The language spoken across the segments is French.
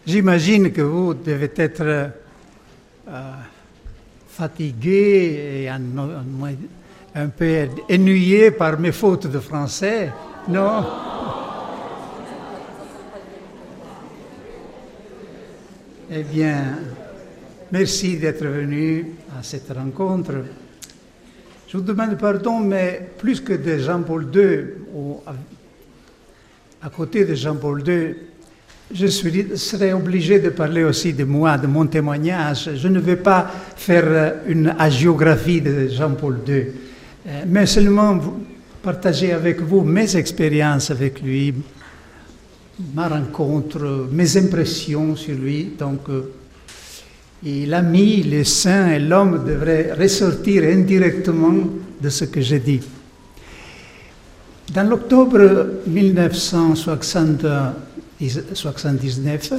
J'imagine que vous devez être fatigué et un peu ennuyé par mes fautes de français, non? Eh bien, merci d'être venu à cette rencontre. Je vous demande pardon, mais plus que de Jean-Paul II, ou à côté de Jean-Paul II, je serais obligé de parler aussi de moi, de mon témoignage. Je ne vais pas faire une hagiographie de Jean-Paul II, mais seulement partager avec vous mes expériences avec lui, ma rencontre, mes impressions sur lui. Donc, l'ami, le saint et l'homme devraient ressortir indirectement de ce que j'ai dit. Dans l'octobre 1979,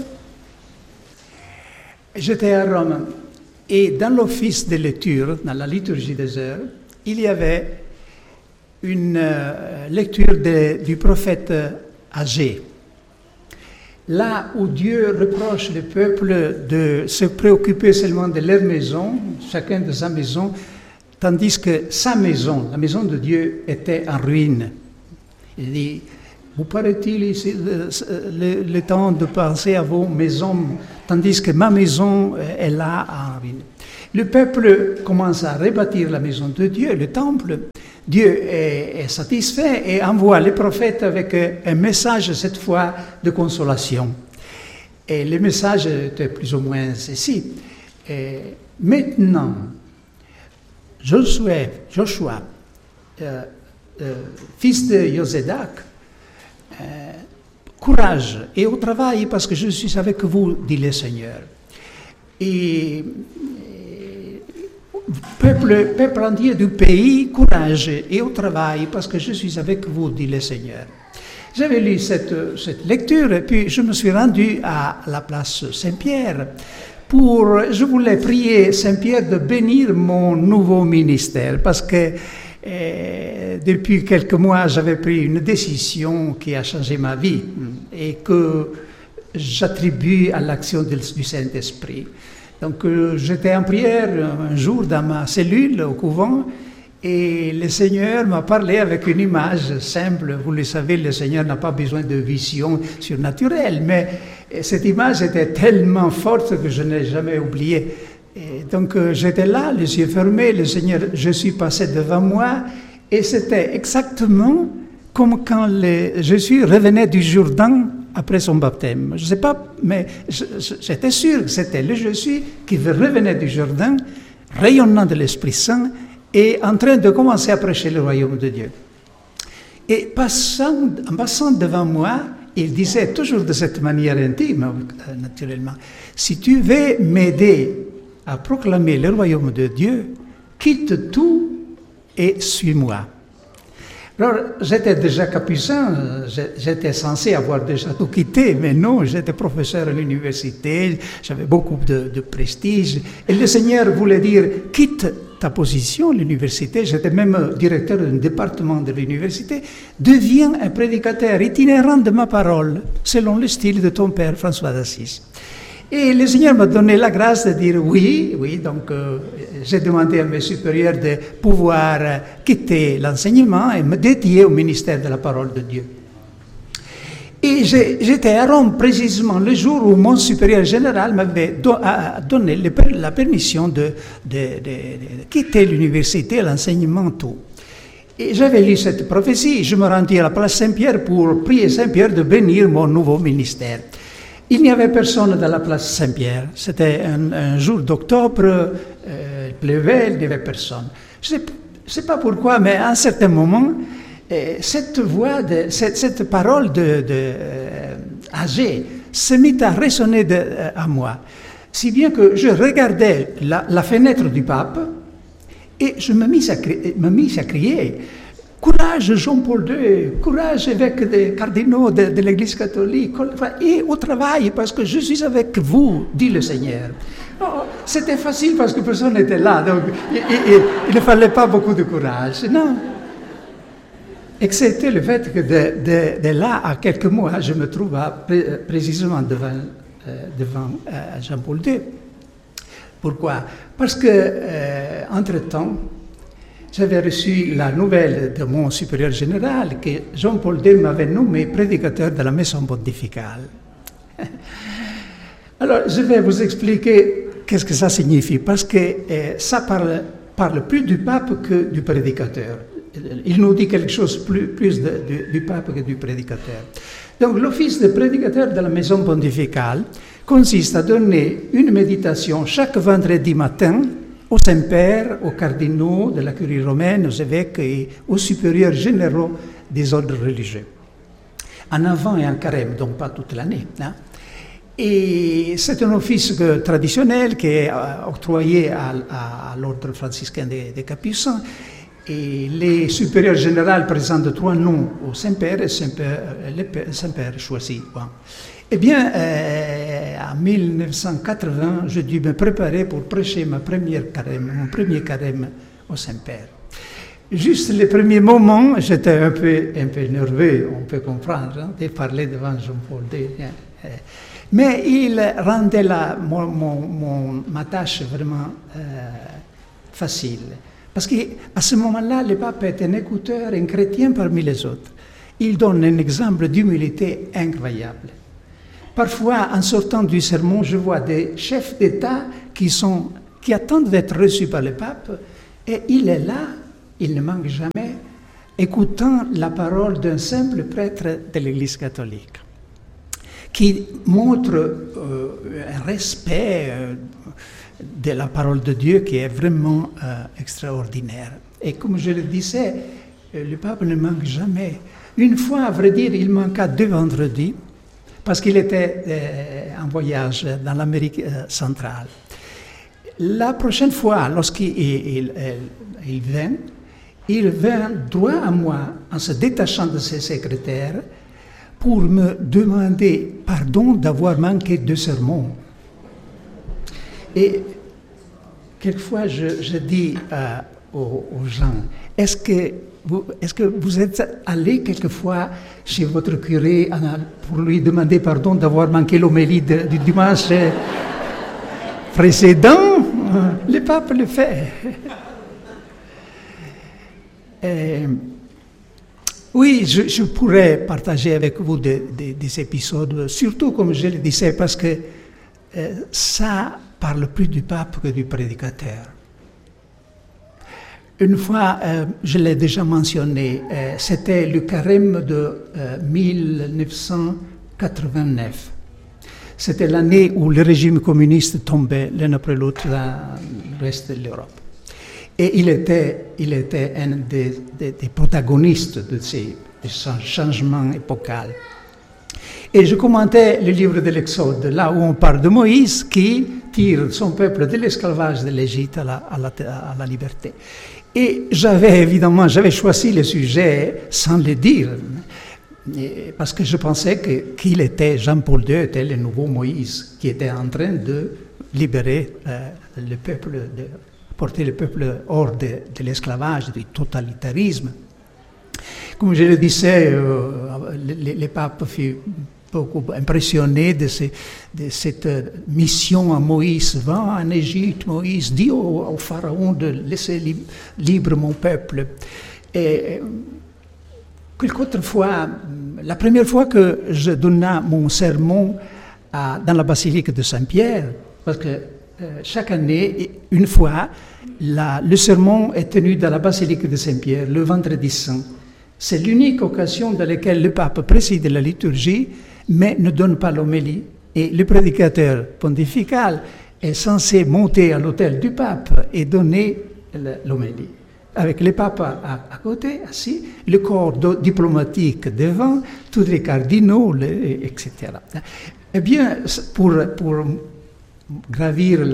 j'étais à Rome et dans l'office de lecture, dans la liturgie des heures, il y avait une lecture du prophète Agée. Là où Dieu reproche le peuple de se préoccuper seulement de leur maison, chacun de sa maison, tandis que sa maison, la maison de Dieu, était en ruine. Il dit, vous paraît-il ici le temps de penser à vos maisons, tandis que ma maison est là en ruine. Le peuple commence à rebâtir la maison de Dieu, le temple. Dieu est satisfait et envoie les prophètes avec un message, cette fois, de consolation. Et le message était plus ou moins ceci. Maintenant, Joshua, fils de Josédac, courage et au travail parce que je suis avec vous, dit le Seigneur. Et peuple entier du pays, courage et au travail, parce que je suis avec vous, dit le Seigneur. J'avais lu cette lecture et puis je me suis rendu à la place Saint-Pierre je voulais prier Saint-Pierre de bénir mon nouveau ministère, parce que depuis quelques mois, j'avais pris une décision qui a changé ma vie et que j'attribue à l'action du Saint-Esprit. Donc, j'étais en prière un jour dans ma cellule au couvent et le Seigneur m'a parlé avec une image simple. Vous le savez, le Seigneur n'a pas besoin de vision surnaturelle, mais cette image était tellement forte que je n'ai jamais oublié. Et donc, j'étais là, les yeux fermés, le Seigneur, je suis passé devant moi et c'était exactement comme quand Jésus revenait du Jourdain après son baptême. Je ne sais pas, mais j'étais sûr que c'était le Jésus qui revenait du Jourdain, rayonnant de l'Esprit Saint et en train de commencer à prêcher le royaume de Dieu. Et en passant devant moi, il disait toujours de cette manière intime, naturellement, « Si tu veux m'aider à proclamer le royaume de Dieu, quitte tout et suis-moi. » Alors, j'étais déjà capucin, j'étais censé avoir déjà tout quitté, mais non, j'étais professeur à l'université, j'avais beaucoup de prestige, et le Seigneur voulait dire, quitte ta position à l'université, j'étais même directeur d'un département de l'université, deviens un prédicateur itinérant de ma parole, selon le style de ton père François d'Assise. Et le Seigneur m'a donné la grâce de dire oui, donc j'ai demandé à mes supérieurs de pouvoir quitter l'enseignement et me dédier au ministère de la parole de Dieu. Et j'étais à Rome précisément le jour où mon supérieur général m'avait donné la permission de quitter l'université, l'enseignement, tout. Et j'avais lu cette prophétie, je me rendis à la place Saint-Pierre pour prier Saint-Pierre de bénir mon nouveau ministère. Il n'y avait personne dans la place Saint-Pierre. C'était un jour d'octobre, il pleuvait, il n'y avait personne. Je ne sais pas pourquoi, mais à un certain moment, cette parole Agée se mit à résonner à moi. Si bien que je regardais la fenêtre du pape et je me mis à crier. Courage Jean-Paul II, courage évêque des cardinaux de l'Église catholique, et au travail, parce que je suis avec vous, dit le Seigneur. Oh, c'était facile parce que personne n'était là, donc il ne fallait pas beaucoup de courage, non. Excepté le fait que de là à quelques mois, je me trouve précisément devant devant Jean-Paul II. Pourquoi? Parce que, entre-temps, j'avais reçu la nouvelle de mon supérieur général que Jean-Paul II m'avait nommé prédicateur de la maison pontificale. Alors, je vais vous expliquer qu'est-ce que ça signifie, parce que ça parle plus du pape que du prédicateur. Il nous dit quelque chose plus du pape que du prédicateur. Donc, l'office de prédicateur de la maison pontificale consiste à donner une méditation chaque vendredi matin aux saints-pères, aux cardinaux de la curie romaine, aux évêques et aux supérieurs généraux des ordres religieux. En avant et en carême, donc pas toute l'année. Hein. Et c'est un office traditionnel qui est octroyé à l'ordre franciscain des Capucins. Et les supérieurs généraux présentent 3 noms au Saint-Père et le Saint-Père choisit. Bon. Eh bien, en 1980, j'ai dû me préparer pour prêcher mon premier carême au Saint-Père. Juste les premiers moments, j'étais un peu nerveux, on peut comprendre, hein, de parler devant Jean-Paul II. Mais il rendait ma tâche vraiment facile. Parce qu'à ce moment-là, le pape est un écouteur, un chrétien parmi les autres. Il donne un exemple d'humilité incroyable. Parfois, en sortant du sermon, je vois des chefs d'État qui attendent d'être reçus par le pape, et il est là, il ne manque jamais, écoutant la parole d'un simple prêtre de l'Église catholique, qui montre un respect de la parole de Dieu qui est vraiment extraordinaire. Et comme je le disais, le pape ne manque jamais. Une fois, à vrai dire, il manqua 2 vendredis, parce qu'il était en voyage dans l'Amérique centrale. La prochaine fois, lorsqu'il vint droit à moi en se détachant de ses secrétaires pour me demander pardon d'avoir manqué 2 sermons. Et quelquefois, je dis aux gens, est-ce que vous êtes allé quelquefois chez votre curé pour lui demander pardon d'avoir manqué l'homélie du dimanche précédent? Le pape le fait. Oui, je pourrais partager avec vous des épisodes, surtout comme je le disais, parce que ça parle plus du pape que du prédicateur. Une fois, je l'ai déjà mentionné, c'était le carême de 1989. C'était l'année où le régime communiste tombait l'un après l'autre dans le reste de l'Europe. Et il était un des protagonistes de ces changements épocaux. Et je commentais le livre de l'Exode, là où on parle de Moïse qui tire son peuple de l'esclavage de l'Égypte à la liberté. Et j'avais choisi le sujet sans le dire, parce que je pensais qu'il était, Jean-Paul II était le nouveau Moïse, qui était en train de libérer le peuple, de porter le peuple hors de l'esclavage, du totalitarisme. Comme je le disais, le pape fut beaucoup impressionné de cette mission à Moïse. Va en Égypte, Moïse, dis au pharaon de laisser libre mon peuple. Et quelques autres fois, la première fois que je donnais mon sermon dans la basilique de Saint-Pierre, parce que chaque année, une fois, le sermon est tenu dans la basilique de Saint-Pierre, le vendredi saint. C'est l'unique occasion dans laquelle le pape préside la liturgie, mais ne donne pas l'homélie. Et le prédicateur pontifical est censé monter à l'autel du pape et donner l'homélie. Avec le pape à côté, assis, le corps diplomatique devant, tous les cardinaux, etc. Eh bien, pour gravir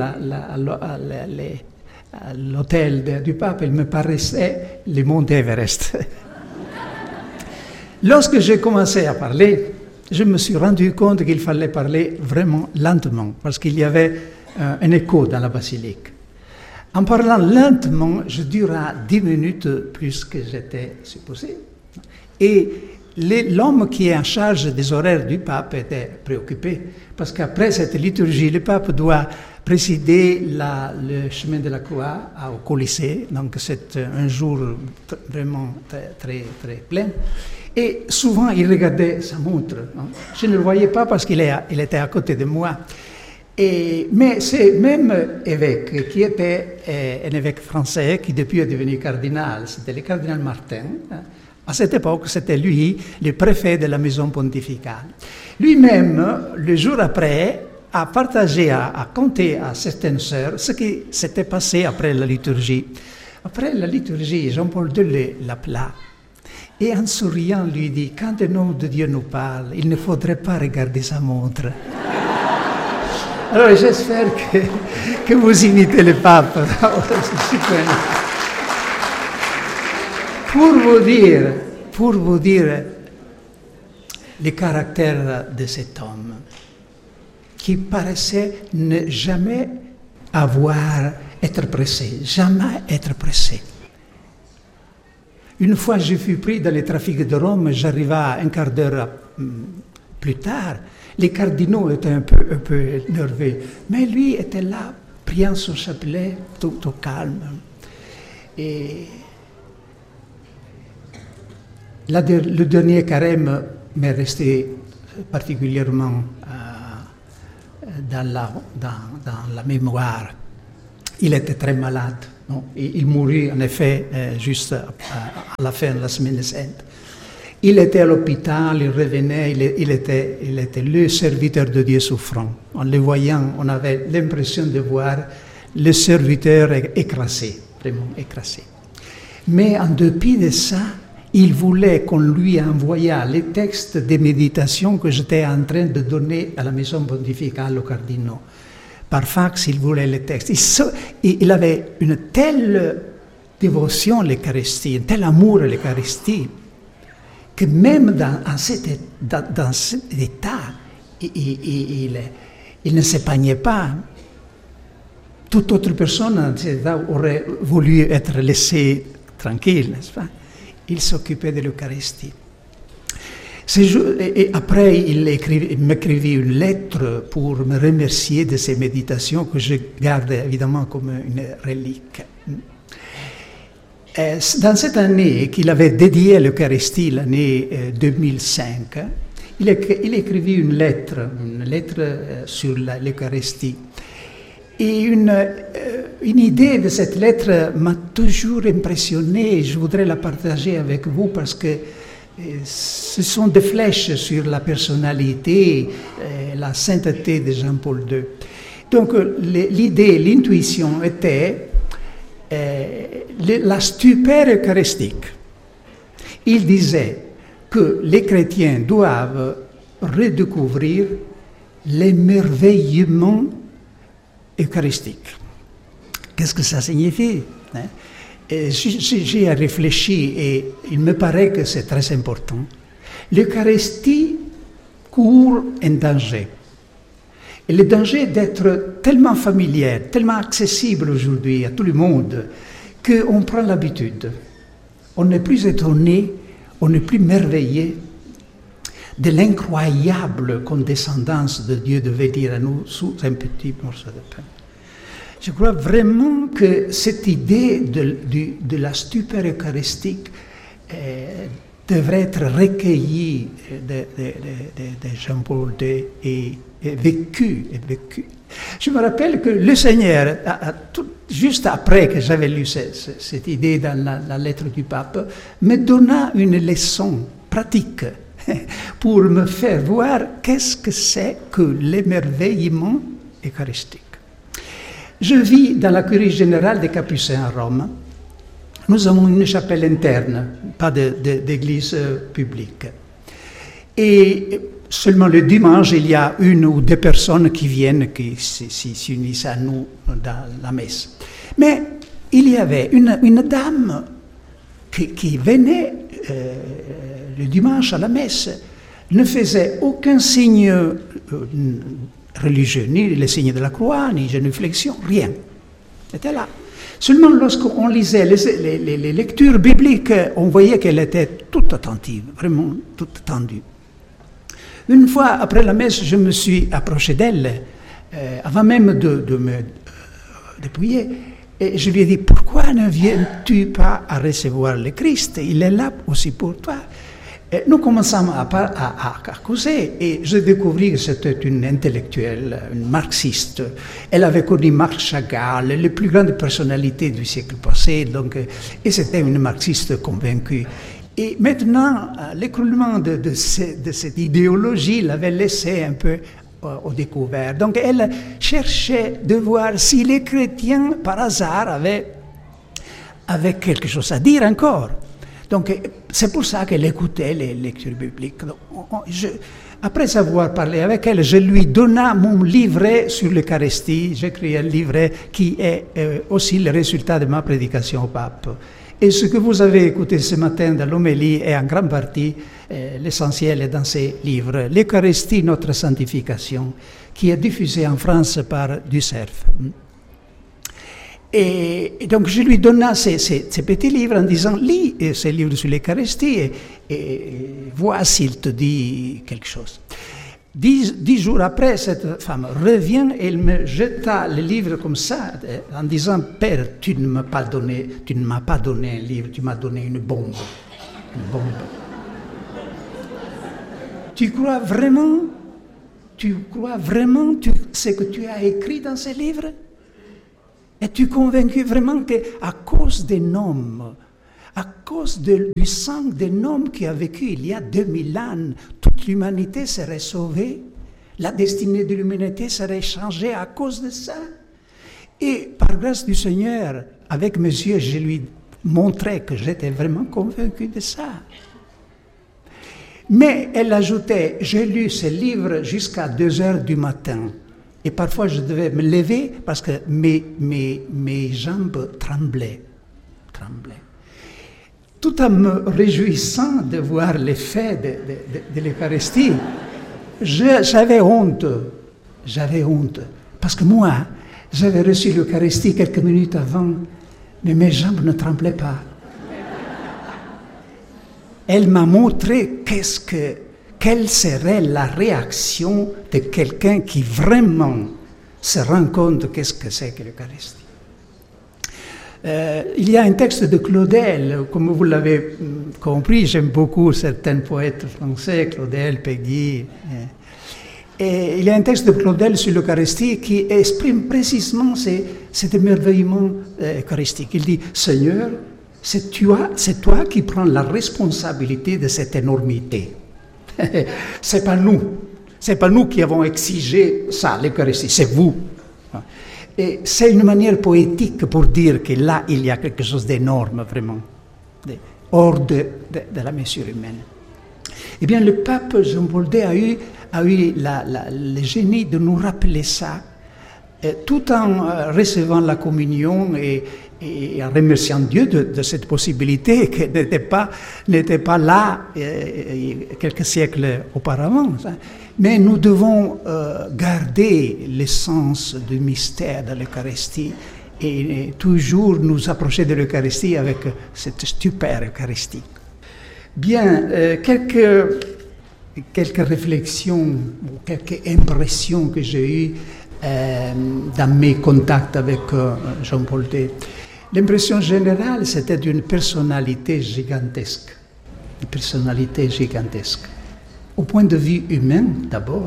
l'autel du pape, il me paraissait le mont Everest. Lorsque j'ai commencé à parler, je me suis rendu compte qu'il fallait parler vraiment lentement, parce qu'il y avait un écho dans la basilique. En parlant lentement, je durais 10 minutes plus que j'étais supposé. Et l'homme qui est en charge des horaires du pape était préoccupé, parce qu'après cette liturgie, le pape doit présider le chemin de la croix au Colisée, donc c'est un jour vraiment très plein. Et souvent, il regardait sa montre. Hein. Je ne le voyais pas parce qu'il était à côté de moi. Mais ce même évêque, qui était un évêque français, qui depuis est devenu cardinal, c'était le cardinal Martin. Hein. À cette époque, c'était lui, le préfet de la maison pontificale. Lui-même, le jour après, a partagé, a conté à certaines sœurs ce qui s'était passé après la liturgie. Après la liturgie, Jean-Paul II l'appela et en souriant lui dit « Quand le nom de Dieu nous parle, il ne faudrait pas regarder sa montre. » Alors j'espère que vous imitez le pape. C'est super. Pour vous dire le caractère de cet homme, qui paraissait ne jamais être pressé, jamais être pressé. Une fois, je fus pris dans le trafic de Rome, j'arriva un quart d'heure plus tard. Les cardinaux étaient un peu nerveux, mais lui était là, priant son chapelet, tout au calme. Et le dernier carême m'est resté particulièrement dans la mémoire. Il était très malade. Non? Et il mourut en effet juste à la fin de la semaine sainte. Il était à l'hôpital, il revenait, il était le serviteur de Dieu souffrant. En le voyant, on avait l'impression de voir le serviteur écrasé, vraiment écrasé. Mais en dépit de ça, il voulait qu'on lui envoyât les textes de méditation que j'étais en train de donner à la maison pontificale aux cardinaux. Par fax, il voulait les textes. Il avait une telle dévotion à l'Eucharistie, un tel amour à l'Eucharistie, que même dans cet état, il ne s'épargnait pas. Toute autre personne dans cet état aurait voulu être laissée tranquille, n'est-ce pas? Il s'occupait de l'Eucharistie. Et après, il m'écrivit une lettre pour me remercier de ses méditations que je garde évidemment comme une relique. Dans cette année qu'il avait dédiée à l'Eucharistie, l'année 2005, il écrivit une lettre sur l'Eucharistie. Et une idée de cette lettre m'a toujours impressionné. Je voudrais la partager avec vous parce que ce sont des flèches sur la personnalité, la sainteté de Jean-Paul II. Donc l'idée, l'intuition était la stupeur eucharistique. Il disait que les chrétiens doivent redécouvrir l'émerveillement eucharistique. Qu'est-ce que ça signifie? J'ai réfléchi et il me paraît que c'est très important. L'Eucharistie court un danger. Et le danger d'être tellement familier, tellement accessible aujourd'hui à tout le monde, qu'on prend l'habitude. On n'est plus étonné, on n'est plus merveillé de l'incroyable condescendance de Dieu devait dire à nous sous un petit morceau de pain. Je crois vraiment que cette idée de la stupeur eucharistique devrait être recueillie de Jean-Paul II et vécue. Je me rappelle que le Seigneur, juste après que j'avais lu cette idée dans la lettre du pape, me donna une leçon pratique pour me faire voir qu'est-ce que c'est que l'émerveillement eucharistique. Je vis dans la curie générale des Capucins à Rome. Nous avons une chapelle interne, pas d'église publique. Et seulement le dimanche, il y a une ou deux personnes qui viennent, qui s'unissent à nous dans la messe. Mais il y avait une dame qui venait le dimanche à la messe, ne faisait aucun signe religieux, ni le signe de la croix, ni genuflexion, rien. Elle était là. Seulement lorsqu'on lisait les lectures bibliques, on voyait qu'elle était toute attentive, vraiment toute attendue. Une fois, après la messe, je me suis approché d'elle, avant même de me dépouiller, et je lui ai dit, pourquoi ne viens-tu pas à recevoir le Christ? Il est là aussi pour toi. Et nous commençons à causer, et je découvris que c'était une intellectuelle, une marxiste. Elle avait connu Marc Chagall, les plus grandes personnalités du siècle passé, donc, et c'était une marxiste convaincue. Et maintenant, l'écroulement de cette idéologie l'avait laissée un peu au découvert. Donc elle cherchait de voir si les chrétiens, par hasard, avaient quelque chose à dire encore. Donc c'est pour ça qu'elle écoutait les lectures bibliques. Après avoir parlé avec elle, je lui donna mon livret sur l'Eucharistie. J'ai écrit un livret qui est aussi le résultat de ma prédication au pape. Et ce que vous avez écouté ce matin dans l'homélie est en grande partie, l'essentiel est dans ces livres. L'Eucharistie, notre sanctification, qui est diffusée en France par du CERF. Et donc je lui donna ces petits livres en disant, lis ces livres sur l'Eucharistie et vois s'il te dit quelque chose. 10 jours après, cette femme revient et elle me jeta le livre comme ça, en disant, Père, tu ne m'as pas donné un livre, tu m'as donné une bombe. Une bombe. Tu crois vraiment ce que tu as écrit dans ces livres? Es-tu convaincu vraiment qu'à cause d'un homme, à cause du sang d'un homme qui a vécu il y a 2000 ans, toute l'humanité serait sauvée? La destinée de l'humanité serait changée à cause de ça? Et par grâce du Seigneur, avec mes yeux, je lui montrais que j'étais vraiment convaincu de ça. Mais elle ajoutait, j'ai lu ce livre jusqu'à 2 heures du matin. Et parfois, je devais me lever parce que mes jambes tremblaient. Tout en me réjouissant de voir l'effet de l'Eucharistie, j'avais honte. Parce que moi, j'avais reçu l'Eucharistie quelques minutes avant, mais mes jambes ne tremblaient pas. Elle m'a montré quelle serait la réaction de quelqu'un qui vraiment se rend compte de qu'est-ce que c'est que l'Eucharistie. Il y a un texte de Claudel, comme vous l'avez compris, j'aime beaucoup certains poètes français, Claudel, Péguy. Et il y a un texte de Claudel sur l'Eucharistie qui exprime précisément cet émerveillement eucharistique. Il dit, Seigneur, c'est toi qui prends la responsabilité de cette énormité. C'est pas nous qui avons exigé ça, l'Eucharistie, c'est vous. Et c'est une manière poétique pour dire que là, il y a quelque chose d'énorme, vraiment, hors de la mesure humaine. Eh bien, le pape Jean-Paul II a eu le génie de nous rappeler ça, tout en recevant la communion et en remerciant Dieu de cette possibilité qui n'était pas là quelques siècles auparavant. Mais nous devons garder l'essence du mystère de l'Eucharistie et toujours nous approcher de l'Eucharistie avec cette stupeur eucharistique. Bien, quelques réflexions, quelques impressions que j'ai eues dans mes contacts avec Jean-Paul II. L'impression générale, c'était d'une personnalité gigantesque. Une personnalité gigantesque. Au point de vue humain, d'abord,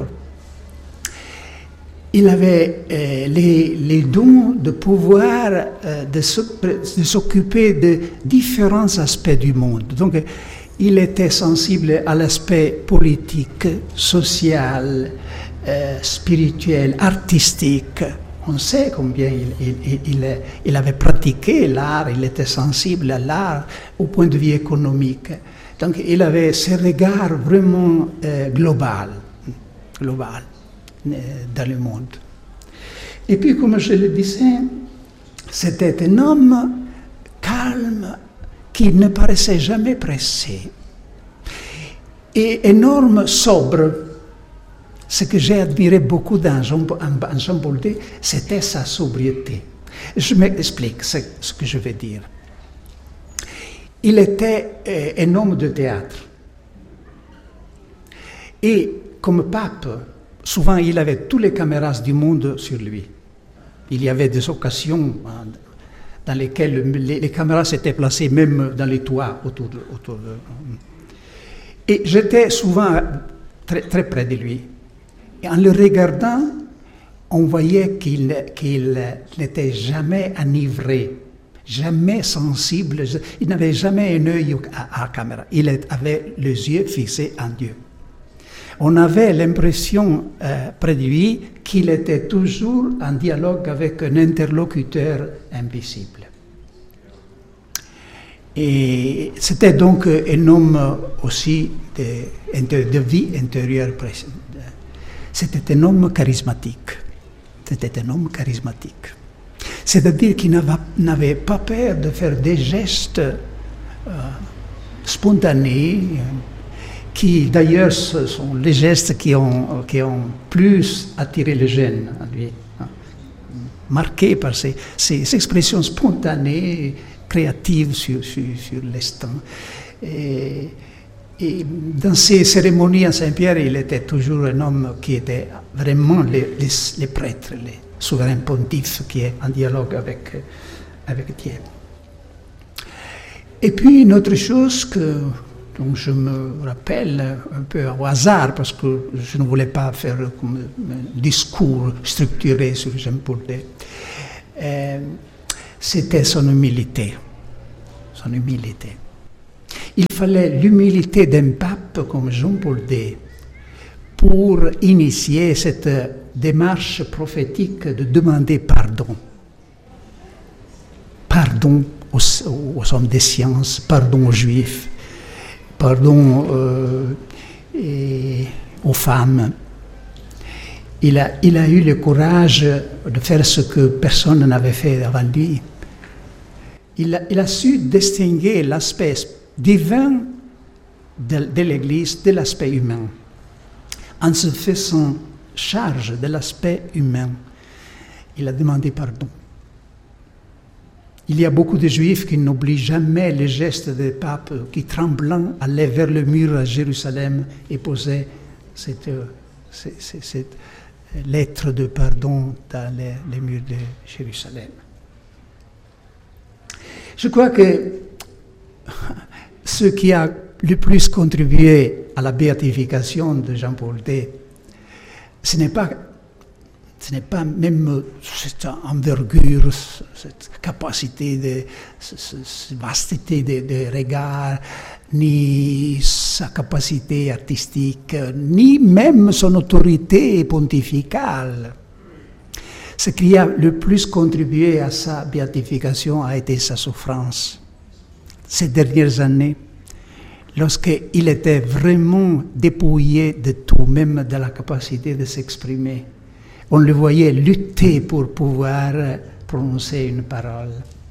il avait les dons de pouvoir de s'occuper de différents aspects du monde. Donc, il était sensible à l'aspect politique, social, spirituel, artistique. On sait combien il avait pratiqué l'art, il était sensible à l'art au point de vue économique. Donc il avait ce regard vraiment global dans le monde. Et puis, comme je le disais, c'était un homme calme qui ne paraissait jamais pressé et énorme, sobre. Ce que j'ai admiré beaucoup dans Jean-Paul II, c'était sa sobriété. Je m'explique ce que je veux dire. Il était un homme de théâtre. Et comme pape, souvent il avait toutes les caméras du monde sur lui. Il y avait des occasions dans lesquelles les caméras s'étaient placées même dans les toits autour de. Et j'étais souvent très, très près de lui. Et en le regardant, on voyait qu'il n'était jamais enivré, jamais sensible. Il n'avait jamais un œil à la caméra. Il avait les yeux fixés en Dieu. On avait l'impression près de lui qu'il était toujours en dialogue avec un interlocuteur invisible. Et c'était donc un homme aussi de vie intérieure. C'était un homme charismatique. C'était un homme charismatique. C'est-à-dire qu'il n'avait pas peur de faire des gestes spontanés, qui d'ailleurs sont les gestes qui ont plus attiré les jeunes à lui, marqués par ces expressions spontanées, créatives sur l'instant. Et dans ces cérémonies à Saint-Pierre, il était toujours un homme qui était vraiment les prêtres, les souverains pontifes, qui est en dialogue avec Dieu. Et puis une autre chose dont je me rappelle un peu au hasard, parce que je ne voulais pas faire un discours structuré sur Jean-Paul II, c'était son humilité. Son humilité. Il fallait l'humilité d'un pape comme Jean-Paul II pour initier cette démarche prophétique de demander pardon. Pardon aux hommes des sciences, pardon aux juifs, pardon aux femmes. Il a eu le courage de faire ce que personne n'avait fait avant lui. Il a su distinguer l'aspect divin de l'Église de l'aspect humain. En se faisant charge de l'aspect humain, il a demandé pardon. Il y a beaucoup de Juifs qui n'oublient jamais les gestes des papes qui, tremblant, allaient vers le mur à Jérusalem et posaient cette lettre de pardon dans les murs de Jérusalem. Je crois que ce qui a le plus contribué à la béatification de Jean-Paul II, ce n'est pas même cette envergure, cette capacité, cette vastité de regard, ni sa capacité artistique, ni même son autorité pontificale. Ce qui a le plus contribué à sa béatification a été sa souffrance. Ces dernières années, lorsqu'il était vraiment dépouillé de tout, même de la capacité de s'exprimer, on le voyait lutter pour pouvoir prononcer une parole.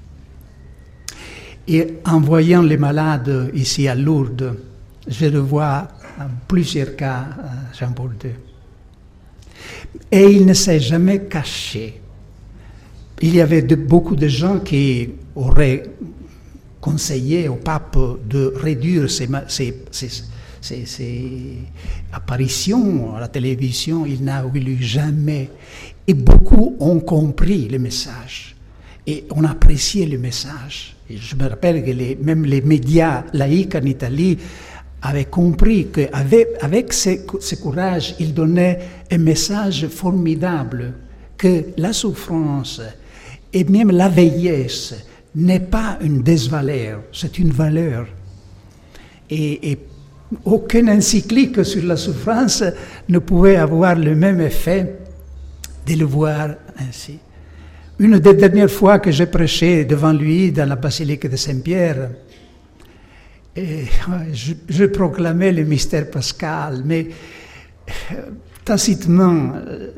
Et en voyant les malades ici à Lourdes, je le vois en plusieurs cas, Jean-Paul II. Et il ne s'est jamais caché. Il y avait beaucoup de gens qui auraient conseillé au pape de réduire ses apparitions à la télévision. Il n'a voulu jamais. Et beaucoup ont compris le message. Et on appréciait le message. Et je me rappelle que même les médias laïcs en Italie avaient compris qu'avec ce courage, il donnait un message formidable, que la souffrance et même la vieillesse n'est pas une désvaleur, c'est une valeur. Et aucune encyclique sur la souffrance ne pouvait avoir le même effet de le voir ainsi. Une des dernières fois que j'ai prêché devant lui dans la basilique de Saint-Pierre, je proclamais le mystère pascal, mais tacitement,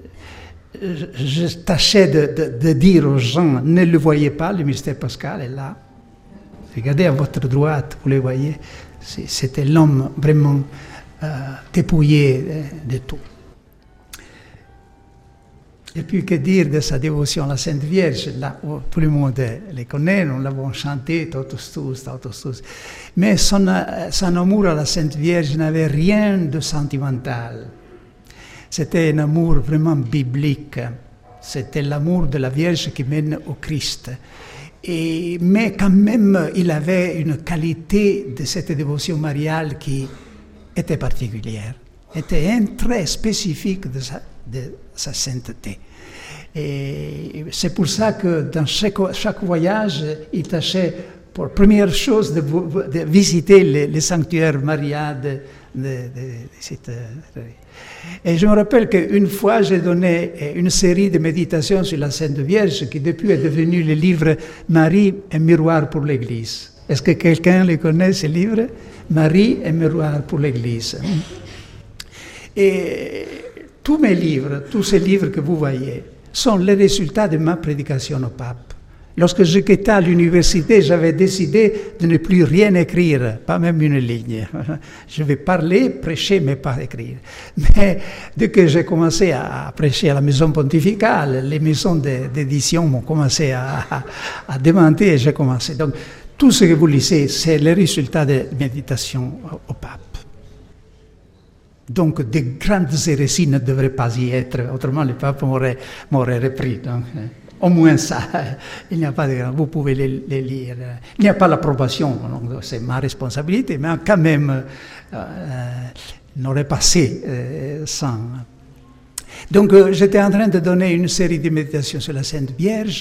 je tâchais de dire aux gens, ne le voyez pas, le mystère pascal est là. Regardez à votre droite, vous le voyez, c'était l'homme vraiment dépouillé de tout. Et puis que dire de sa dévotion à la Sainte Vierge, là où tout le monde les connaît, nous l'avons chanté, tous. Mais son amour à la Sainte Vierge n'avait rien de sentimental. C'était un amour vraiment biblique. C'était l'amour de la Vierge qui mène au Christ. Mais quand même, il avait une qualité de cette dévotion mariale qui était particulière, était un trait spécifique de sa sainteté. Et c'est pour ça que dans chaque voyage, il tâchait pour première chose de visiter les sanctuaires mariaux de cette... Et je me rappelle qu'une fois, j'ai donné une série de méditations sur la Sainte Vierge qui depuis est devenu le livre « Marie, un miroir pour l'Église ». Est-ce que quelqu'un le connaît, ce livre ? « Marie, un miroir pour l'Église ». Et tous mes livres, tous ces livres que vous voyez, sont les résultats de ma prédication au pape. Lorsque je quittais l'université, j'avais décidé de ne plus rien écrire, pas même une ligne. Je vais parler, prêcher, mais pas écrire. Mais dès que j'ai commencé à prêcher à la maison pontificale, les maisons d'édition m'ont commencé à demander et j'ai commencé. Donc, tout ce que vous lisez, c'est le résultat de méditation au pape. Donc, des grandes hérésies ne devraient pas y être, autrement le pape m'aurait repris. Donc, au moins ça, il n'y a pas de... Vous pouvez les lire. Il n'y a pas l'approbation, donc c'est ma responsabilité, mais quand même, n'aurait passé sans... Donc, j'étais en train de donner une série de méditations sur la Sainte Vierge,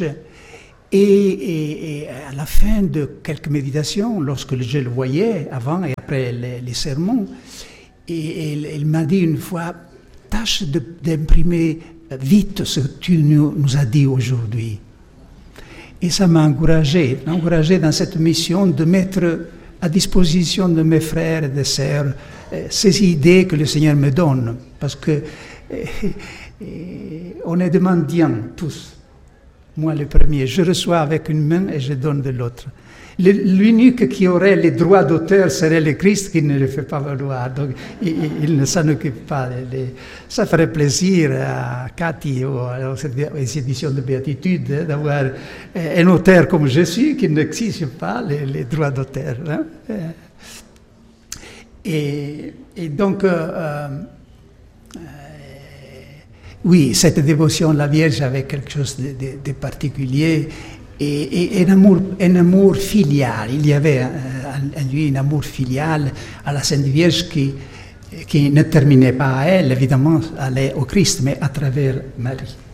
et à la fin de quelques méditations, lorsque je le voyais, avant et après les sermons, et il m'a dit une fois, tâche d'imprimer vite ce que tu nous as dit aujourd'hui. Et ça m'a encouragé dans cette mission de mettre à disposition de mes frères et des sœurs ces idées que le Seigneur me donne. Parce que on est des mendiants tous. Moi le premier, je reçois avec une main et je donne de l'autre. L'unique qui aurait les droits d'auteur serait le Christ qui ne les fait pas valoir. Donc, il ne s'en occupe pas. Ça ferait plaisir à Cathy ou aux éditions de Béatitude d'avoir un auteur comme je suis qui n'exige pas les droits d'auteur. Hein? Et donc, oui, cette dévotion à la Vierge avait quelque chose de particulier. Et un amour filial. Il y avait en lui un amour filial à la Sainte Vierge qui ne terminait pas à elle, évidemment, allait au Christ, mais à travers Marie.